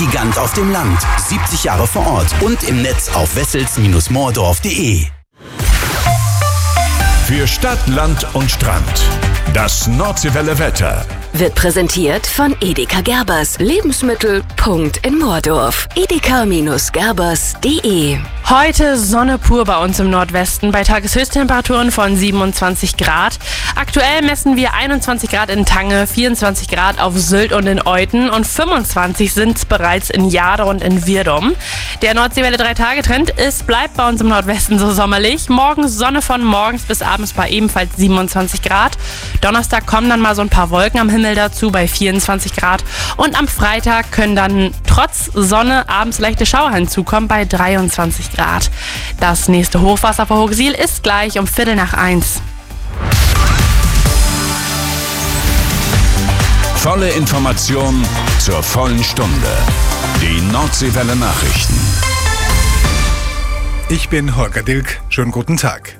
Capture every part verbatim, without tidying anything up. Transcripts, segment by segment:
Gigant auf dem Land. siebzig Jahre vor Ort und im Netz auf wessels Bindestrich moordorf punkt de. Für Stadt, Land und Strand. Das Nordseewelle Wetter wird präsentiert von Edeka Gerbers. Lebensmittel. Punkt in Moordorf. edeka Gerbers punkt de. Heute Sonne pur bei uns im Nordwesten bei Tageshöchsttemperaturen von siebenundzwanzig Grad. Aktuell messen wir einundzwanzig Grad in Tange, vierundzwanzig Grad auf Sylt und in Euthen und fünfundzwanzig sind es bereits in Jade und in Wirdum. Der Nordseewelle drei Tage Trend ist, bleibt bei uns im Nordwesten so sommerlich. Morgens Sonne von morgens bis abends bei ebenfalls siebenundzwanzig Grad. Donnerstag kommen dann mal so ein paar Wolken am Himmel dazu bei vierundzwanzig Grad. Und am Freitag können dann trotz Sonne abends leichte Schauer hinzukommen bei dreiundzwanzig Grad. Das nächste Hochwasser vor Hochsiel ist gleich um Viertel nach eins. Volle Information zur vollen Stunde. Die Nordseewelle Nachrichten. Ich bin Holger Dilk. Schönen guten Tag.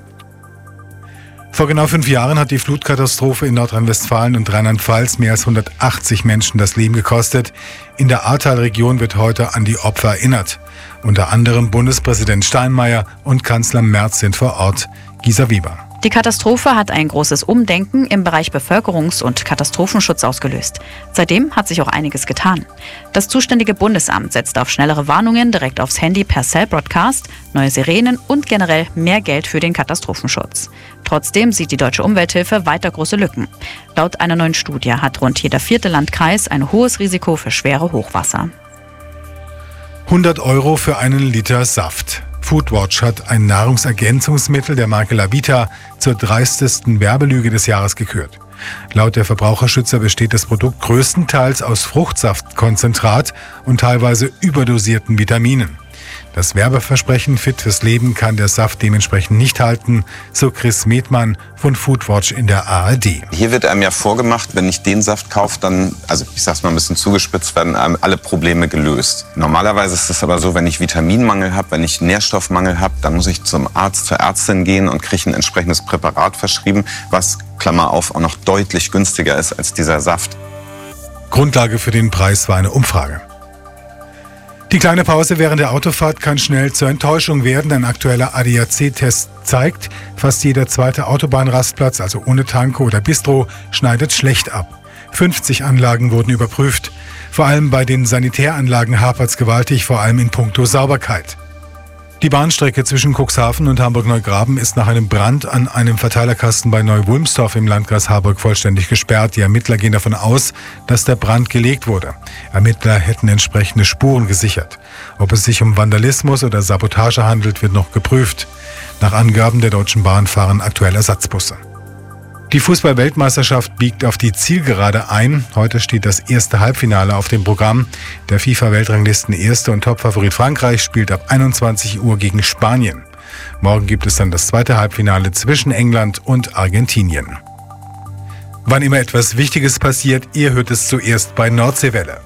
Vor genau fünf Jahren hat die Flutkatastrophe in Nordrhein-Westfalen und Rheinland-Pfalz mehr als hundertachtzig Menschen das Leben gekostet. In der Ahrtal-Region wird heute an die Opfer erinnert. Unter anderem Bundespräsident Steinmeier und Kanzler Merz sind vor Ort. Gisa Weber. Die Katastrophe hat ein großes Umdenken im Bereich Bevölkerungs- und Katastrophenschutz ausgelöst. Seitdem hat sich auch einiges getan. Das zuständige Bundesamt setzt auf schnellere Warnungen direkt aufs Handy per Cell-Broadcast, neue Sirenen und generell mehr Geld für den Katastrophenschutz. Trotzdem sieht die Deutsche Umwelthilfe weiter große Lücken. Laut einer neuen Studie hat rund jeder vierte Landkreis ein hohes Risiko für schwere Hochwasser. hundert Euro für einen Liter Saft. Foodwatch hat ein Nahrungsergänzungsmittel der Marke Lavita zur dreistesten Werbelüge des Jahres gekürt. Laut der Verbraucherschützer besteht das Produkt größtenteils aus Fruchtsaftkonzentrat und teilweise überdosierten Vitaminen. Das Werbeversprechen Fit fürs Leben kann der Saft dementsprechend nicht halten, so Chris Medmann von Foodwatch in der A R D. Hier wird einem ja vorgemacht, wenn ich den Saft kaufe, dann, also ich sag's mal ein bisschen zugespitzt, werden einem alle Probleme gelöst. Normalerweise ist es aber so, wenn ich Vitaminmangel habe, wenn ich Nährstoffmangel habe, dann muss ich zum Arzt, zur Ärztin gehen und kriege ein entsprechendes Präparat verschrieben, was, Klammer auf, auch noch deutlich günstiger ist als dieser Saft. Grundlage für den Preis war eine Umfrage. Die kleine Pause während der Autofahrt kann schnell zur Enttäuschung werden. Ein aktueller A D A C-Test zeigt, fast jeder zweite Autobahnrastplatz, also ohne Tanke oder Bistro, schneidet schlecht ab. fünfzig Anlagen wurden überprüft. Vor allem bei den Sanitäranlagen hapert es gewaltig, vor allem in puncto Sauberkeit. Die Bahnstrecke zwischen Cuxhaven und Hamburg-Neugraben ist nach einem Brand an einem Verteilerkasten bei Neu-Wulmstorf im Landkreis Harburg vollständig gesperrt. Die Ermittler gehen davon aus, dass der Brand gelegt wurde. Ermittler hätten entsprechende Spuren gesichert. Ob es sich um Vandalismus oder Sabotage handelt, wird noch geprüft. Nach Angaben der Deutschen Bahn fahren aktuell Ersatzbusse. Die Fußball-Weltmeisterschaft biegt auf die Zielgerade ein. Heute steht das erste Halbfinale auf dem Programm. Der FIFA-Weltranglisten-Erste und Topfavorit Frankreich spielt ab einundzwanzig Uhr gegen Spanien. Morgen gibt es dann das zweite Halbfinale zwischen England und Argentinien. Wann immer etwas Wichtiges passiert, ihr hört es zuerst bei Nordseewelle.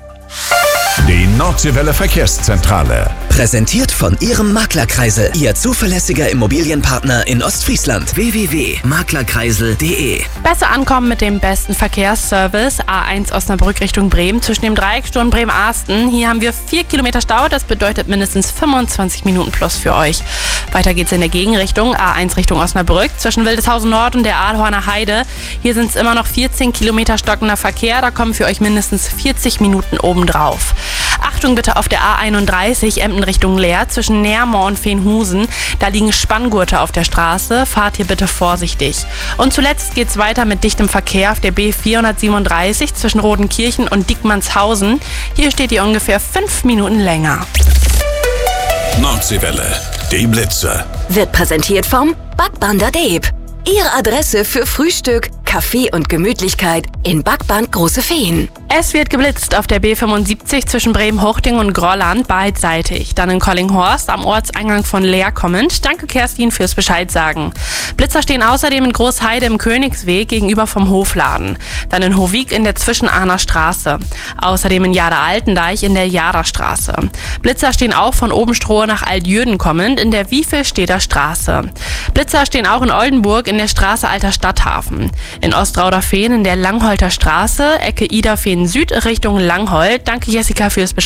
Die Nordseewelle Verkehrszentrale. Präsentiert von Ihrem Maklerkreisel, Ihr zuverlässiger Immobilienpartner in Ostfriesland. w w w punkt maklerkreisel punkt de. Besser ankommen mit dem besten Verkehrsservice. A eins Osnabrück Richtung Bremen zwischen dem Dreiecksturm Bremen-Arsten. Hier haben wir vier Kilometer Stau. Das bedeutet mindestens fünfundzwanzig Minuten plus für euch. Weiter geht's in der Gegenrichtung. A eins Richtung Osnabrück zwischen Wildeshausen Nord und der Ahlhorner Heide. Hier sind es immer noch vierzehn Kilometer stockender Verkehr. Da kommen für euch mindestens vierzig Minuten obendrauf. Achtung bitte auf der A einunddreißig Emden Richtung Leer zwischen Neermoor und Veenhusen. Da liegen Spanngurte auf der Straße. Fahrt hier bitte vorsichtig. Und zuletzt geht's weiter mit dichtem Verkehr auf der B vierhundertsiebenunddreißig zwischen Rodenkirchen und Diekmannshausen. Hier steht ihr ungefähr fünf Minuten länger. Nordseewelle, die Blitze. Wird präsentiert vom Backbander Deep. Ihre Adresse für Frühstück, Kaffee und Gemütlichkeit in Backband Große Feen. Es wird geblitzt auf der B fünfundsiebzig zwischen Bremen-Hochding und Grolland beidseitig. Dann in Collinghorst am Ortseingang von Leer kommend. Danke Kerstin fürs Bescheid sagen. Blitzer stehen außerdem in Großheide im Königsweg gegenüber vom Hofladen. Dann in Hovig in der Zwischenahner Straße. Außerdem in Jade-Altendeich in der Jaderstraße. Blitzer stehen auch von Obenstrohe nach Altjürden kommend in der Wiefelstedter Straße. Blitzer stehen auch in Oldenburg in der Straße Alter Stadthafen. In Ostrauderfehn in der Langholter Straße, Ecke Iderfehn Süd Richtung Langholt. Danke Jessica fürs Bescheid.